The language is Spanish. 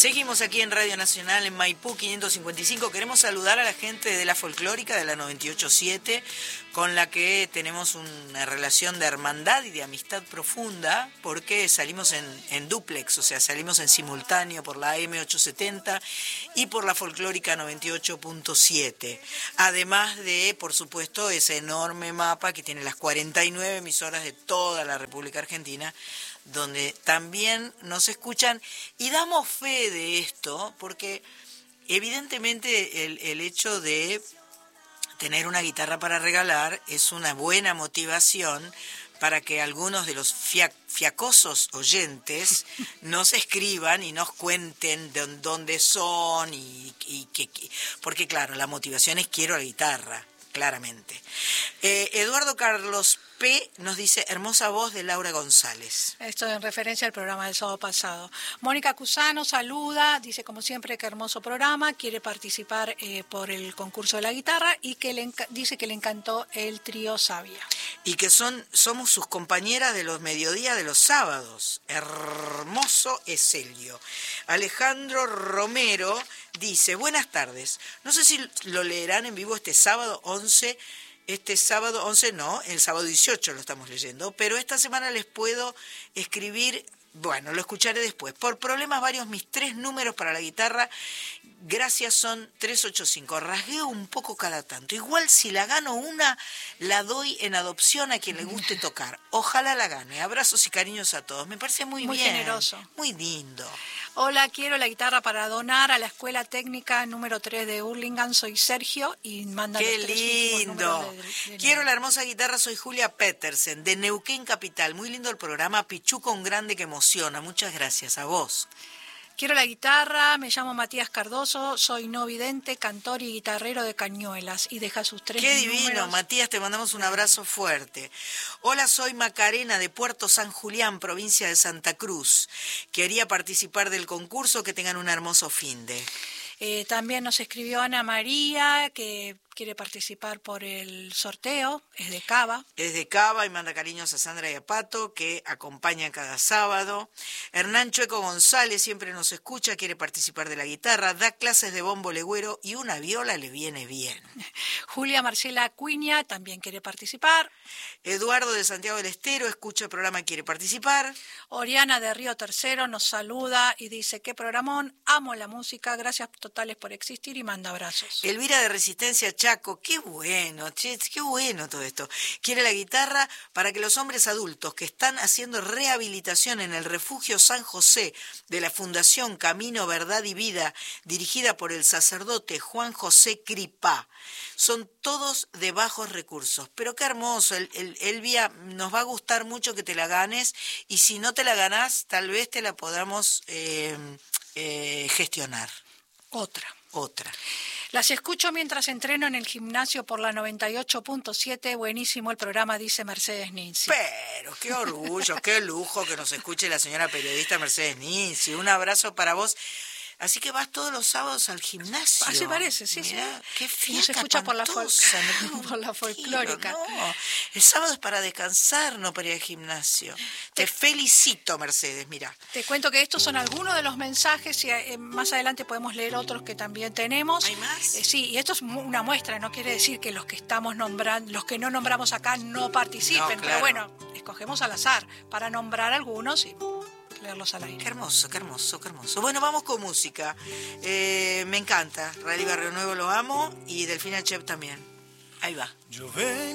Seguimos aquí en Radio Nacional, en Maipú 555. Queremos saludar a la gente de la Folclórica, de la 98.7, con la que tenemos una relación de hermandad y de amistad profunda, porque salimos en dúplex, o sea, salimos en simultáneo por la AM870 y por la Folclórica 98.7. Además de, por supuesto, ese enorme mapa que tiene las 49 emisoras de toda la República Argentina, donde también nos escuchan, y damos fe de esto, porque evidentemente el hecho de tener una guitarra para regalar es una buena motivación para que algunos de los fiacosos oyentes nos escriban y nos cuenten de dónde son, porque claro, la motivación es quiero la guitarra, claramente. Eduardo Carlos P. nos dice, hermosa voz de Laura González. Esto en referencia al programa del sábado pasado. Mónica Cusano saluda, dice como siempre que hermoso programa, quiere participar por el concurso de la guitarra y que dice que le encantó el trío Sabia. Y que somos sus compañeras de los mediodías de los sábados. Hermoso Eselio. Alejandro Romero dice, buenas tardes. No sé si lo leerán en vivo este sábado 11. Este sábado 11 no, el sábado 18 lo estamos leyendo, pero esta semana les puedo escribir, bueno, lo escucharé después. Por problemas varios, mis 3 números para la guitarra, gracias, son 385. Rasgueo un poco cada tanto. Igual si la gano una, la doy en adopción a quien le guste tocar. Ojalá la gane. Abrazos y cariños a todos. Me parece muy bien. Generoso. Muy lindo. Hola, quiero la guitarra para donar a la Escuela Técnica número 3 de Hurlingham. Soy Sergio y manda ¡qué los 3 lindo! de Quiero la hermosa guitarra, soy Julia Petersen, de Neuquén Capital. Muy lindo el programa, Pichuco un grande que emociona. Muchas gracias, a vos. Quiero la guitarra, me llamo Matías Cardoso, soy no vidente, cantor y guitarrero de Cañuelas y deja sus 3 ¡qué números. divino! Matías, te mandamos un abrazo fuerte. Hola, soy Macarena de Puerto San Julián, provincia de Santa Cruz. Quería participar del concurso, que tengan un hermoso finde. También nos escribió Ana María, que quiere participar por el sorteo, es de Cava. Es de Cava y manda cariños a Sandra y a Pato, que acompañan cada sábado. Hernán Chueco González siempre nos escucha, quiere participar de la guitarra, da clases de bombo legüero y una viola le viene bien. Julia Marcela Acuña también quiere participar. Eduardo de Santiago del Estero escucha el programa, quiere participar. Oriana de Río Tercero nos saluda y dice, qué programón, amo la música, gracias totales por existir y manda abrazos. Elvira de Resistencia Chaco, qué bueno, che, qué bueno todo esto. Quiere la guitarra para que los hombres adultos que están haciendo rehabilitación en el Refugio San José de la Fundación Camino, Verdad y Vida, dirigida por el sacerdote Juan José Cripá, son todos de bajos recursos. Pero qué hermoso, Elvia, nos va a gustar mucho que te la ganes y si no te la ganás, tal vez te la podamos gestionar. Otra. Las escucho mientras entreno en el gimnasio por la 98.7. Buenísimo el programa, dice Mercedes Ninzi. Pero qué orgullo, qué lujo que nos escuche la señora periodista Mercedes Ninzi. Un abrazo para vos. Así que vas todos los sábados al gimnasio. Así parece, sí, mirá, sí. Qué fiesta se escucha por la folclórica. folclórica. No, el sábado es para descansar, no para ir al gimnasio. Te felicito, Mercedes, mirá. Te cuento que estos son algunos de los mensajes y más adelante podemos leer otros que también tenemos. ¿Hay más? Sí, y esto es una muestra, no quiere decir que los que estamos nombrando, los que no nombramos acá no participen, No, claro. Pero bueno, escogemos al azar para nombrar algunos y leerlos al aire. Qué hermoso, qué hermoso, qué hermoso. Bueno, vamos con música. Me encanta. Rally Barrio Nuevo lo amo y Delfina Chep también. Ahí va. Yo vengo